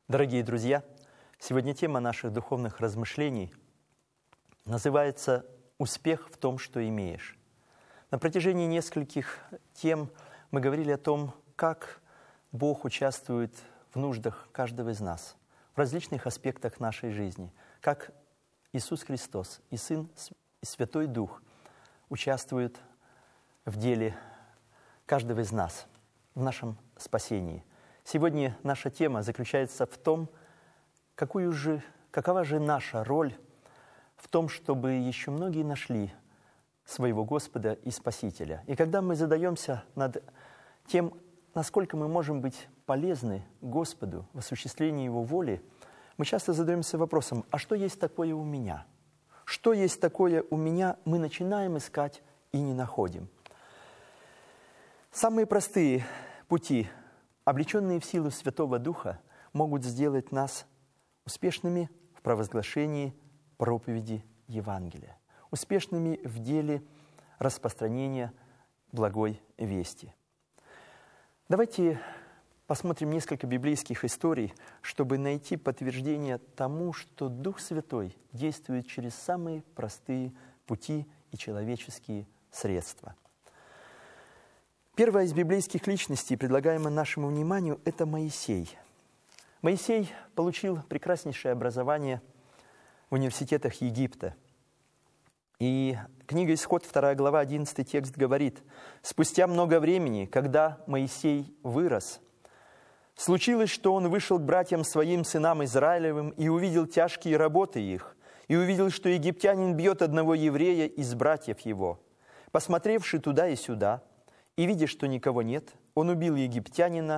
Дорогие друзья, сегодня тема наших духовных размышлений называется «Успех в том, что имеешь». На протяжении нескольких тем мы говорили о том, как Бог участвует в нуждах каждого из нас, в различных аспектах нашей жизни, как Иисус Христос и Сын и Святой Дух участвуют в деле каждого из нас, в нашем спасении. Сегодня наша тема заключается в том, какова же наша роль в том, чтобы еще многие нашли своего Господа и Спасителя. И когда мы задаемся над тем, насколько мы можем быть полезны Господу в осуществлении Его воли, мы часто задаемся вопросом: а что есть такое у меня? Что есть такое у меня, мы начинаем искать и не находим. Самые простые пути, облеченные в силу Святого Духа, могут сделать нас успешными в провозглашении проповеди Евангелия, успешными в деле распространения благой вести. Давайте посмотрим несколько библейских историй, чтобы найти подтверждение тому, что Дух Святой действует через самые простые пути и человеческие средства. Первая из библейских личностей, предлагаемая нашему вниманию, это Моисей. Моисей получил прекраснейшее образование в университетах Египта. И книга «Исход», 2 глава, 11 текст говорит: «Спустя много времени, когда Моисей вырос, случилось, что он вышел к братьям своим, сынам Израилевым, и увидел тяжкие работы их, и увидел, что египтянин бьет одного еврея из братьев его. Посмотревши туда и сюда, и видя, что никого нет, он убил египтянина